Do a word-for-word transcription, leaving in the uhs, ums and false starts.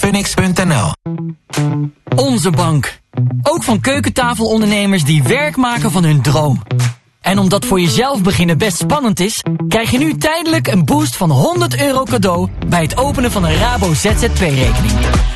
Phoenix punt n l. Onze bank. Ook van keukentafelondernemers die werk maken van hun droom. En omdat voor jezelf beginnen best spannend is, krijg je nu tijdelijk een boost van honderd euro cadeau bij het openen van een Rabo Z Z P-rekening.